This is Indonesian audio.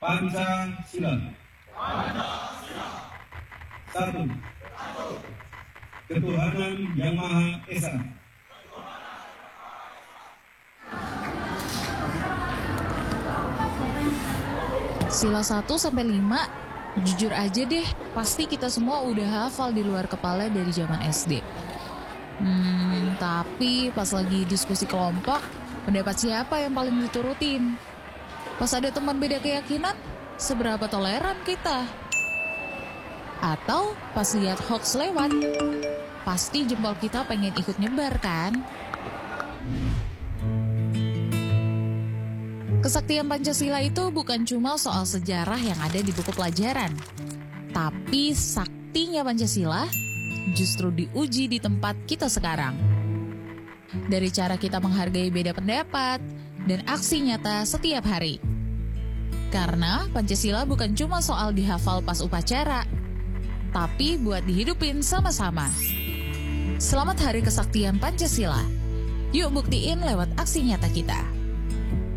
Pancasila. Satu. Ketuhanan Yang Maha Esa. Sila 1-5, jujur aja deh, pasti kita semua udah hafal di luar kepala dari zaman SD. Tapi pas lagi diskusi kelompok, pendapat siapa yang paling diturutin? Pas ada teman beda keyakinan, seberapa toleran kita? Atau pas lihat hoax lewat, pasti jempol kita pengen ikut nyebar kan? Kesaktian Pancasila itu bukan cuma soal sejarah yang ada di buku pelajaran, tapi saktinya Pancasila justru diuji di tempat kita sekarang. Dari cara kita menghargai beda pendapat dan aksi nyata setiap hari. Karena Pancasila bukan cuma soal dihafal pas upacara, tapi buat dihidupin sama-sama. Selamat Hari Kesaktian Pancasila. Yuk buktiin lewat aksi nyata kita.